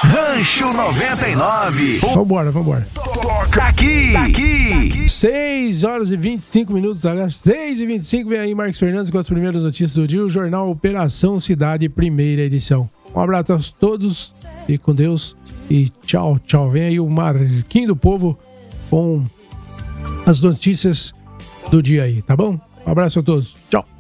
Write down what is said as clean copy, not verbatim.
Rancho 99. Vambora. Toca aqui. 6 horas e 25 minutos, 6h25, vem aí Marcos Fernandes com as primeiras notícias do dia, o Jornal Operação Cidade, primeira edição. Um abraço a todos, fique com Deus e tchau. Vem aí o Marquinho do Povo com as notícias do dia aí, tá bom? Um abraço a todos, tchau.